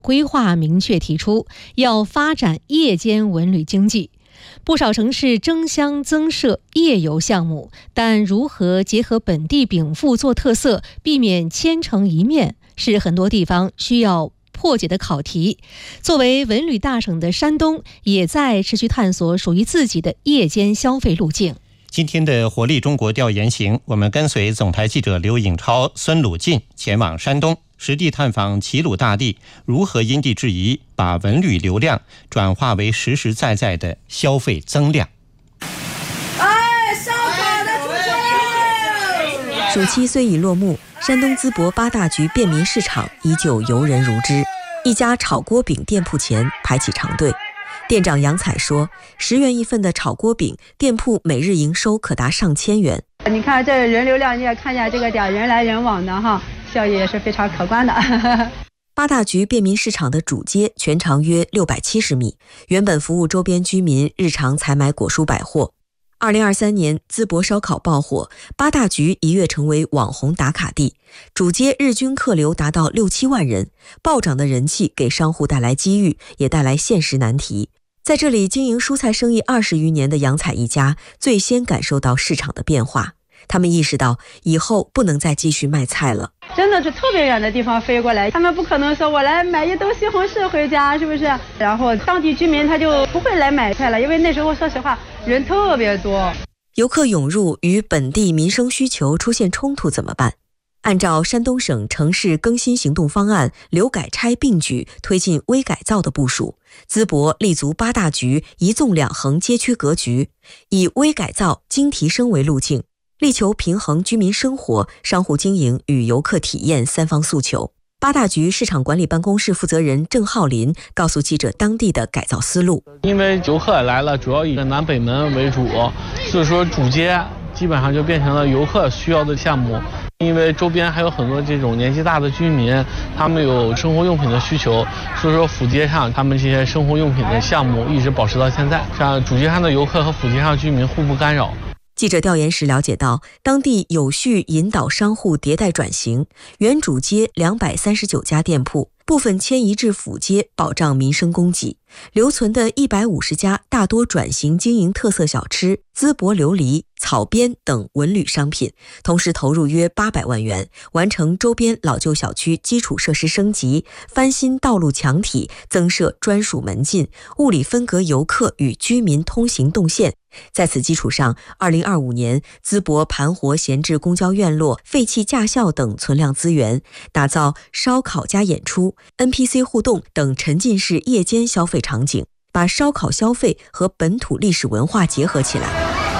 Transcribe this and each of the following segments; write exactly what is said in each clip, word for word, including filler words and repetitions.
规划明确提出要发展夜间文旅经济。不少城市争相增设夜游项目，但如何结合本地禀赋做特色，避免千城一面，是很多地方需要破解的考题。作为文旅大省的山东，也在持续探索属于自己的夜间消费路径。 今天的活力中国调研行，我们跟随总台记者刘颖超、孙鲁进前往山东，实地探访齐鲁大地如何因地制宜把文旅流量转化为实实在在的消费增量。 哎，烧烤的出现！ 暑期虽已落幕，山东淄博八大局便民市场依旧游人如织。一家炒锅饼店铺前排起长队，店长杨彩说，十元一份的炒锅饼，店铺每日营收可达上千元。 你看这人流量，你也看见这个点人来人往的哈，效益也是非常可观的。 八大局便民市场的主街全长约六百七十米，原本服务周边居民日常采买果蔬百货。二零二三年，淄博烧烤爆火，八大局一跃成为网红打卡地，主街日均客流达到六七万人，暴涨的人气给商户带来机遇，也带来现实难题。在这里经营蔬菜生意二十余年的杨彩一家，最先感受到市场的变化。他们意识到以后不能再继续卖菜了， 真的是特别远的地方飞过来，他们不可能说我来买一兜西红柿回家，是不是？然后当地居民他就不会来买菜了，因为那时候说实话人特别多， 游客涌入与本地民生需求出现冲突怎么办？按照山东省城市更新行动方案，留改拆并举推进微改造的部署，淄博立足八大局一纵两横街区格局，以微改造、精提升为路径，力求平衡居民生活、商户经营与游客体验三方诉求。八大局市场管理办公室负责人郑浩林告诉记者当地的改造思路。 因为游客来了，主要以南北门为主，所以说主街基本上就变成了游客需要的项目。因为周边还有很多这种年纪大的居民，他们有生活用品的需求，所以说辅街上他们这些生活用品的项目一直保持到现在，让主街上的游客和辅街上居民互不干扰。 记者调研时了解到，当地有序引导商户迭代转型，原主街两百三十九家店铺部分迁移至辅街，保障民生供给。留存的一百五十家大多转型经营特色小吃、淄博琉璃、草编等文旅商品，同时投入约八百万元，完成周边老旧小区基础设施升级、翻新道路墙体、增设专属门禁、物理分隔游客与居民通行动线。在此基础上，二零二五年淄博盘活闲置公交院落、废弃驾校等存量资源，打造烧烤加演出、N P C 互动等沉浸式夜间消费场景，把烧烤消费和本土历史文化结合起来。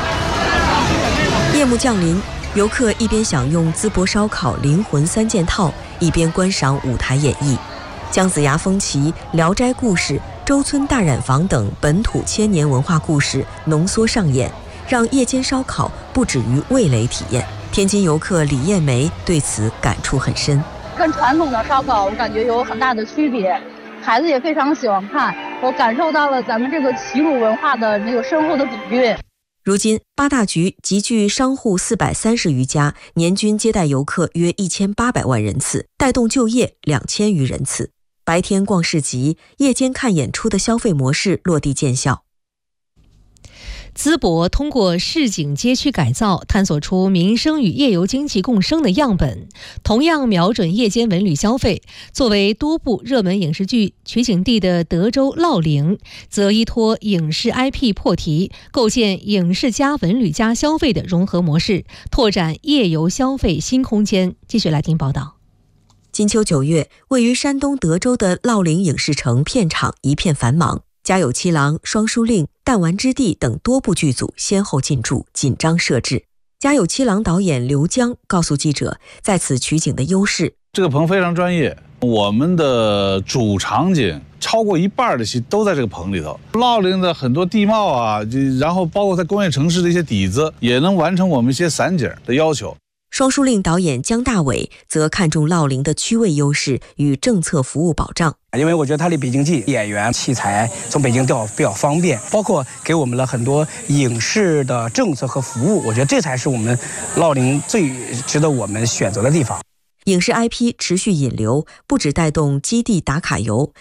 夜幕降临，游客一边享用淄博烧烤灵魂三件套，一边观赏舞台演绎。姜子牙风旗、聊斋故事、周村大染坊等本土千年文化故事浓缩上演，让夜间烧烤不止于味蕾体验。天津游客李艳梅对此感触很深。 跟传统的烧烤我感觉有很大的区别，孩子也非常喜欢看，我感受到了咱们这个齐鲁文化的那个深厚的底蕴。 如今八大局集聚商户四百三十余家，年均接待游客约一千八百万人次，带动就业两千余人次。白天逛市集，夜间看演出的消费模式落地见效。 淄博通过市井街区改造，探索出民生与夜游经济共生的样本，同样瞄准夜间文旅消费。作为多部热门影视剧取景地的德州烙陵，则依托影视 I P 破题，构建影视加文旅加消费的融合模式，拓展夜游消费新空间。继续来听报道。 金秋九月，位于山东德州的烙陵影视城片场一片繁忙，家有七郎、双书令、弹丸之地等多部剧组先后进驻，紧张设置。家有七郎导演刘江告诉记者，在此取景的优势， 这个棚非常专业，我们的主场景超过一半的戏都在这个棚里头。烙陵的很多地貌啊，然后包括在工业城市的一些底子，也能完成我们一些散景的要求。 双书令导演姜大伟则看重烙陵的区位优势与政策服务保障， 因为我觉得它离北京近，演员器材从北京调比较方便，包括给我们了很多影视的政策和服务，我觉得这才是我们烙陵最值得我们选择的地方。 影视 I P 持续引流，不只带动基地打卡游，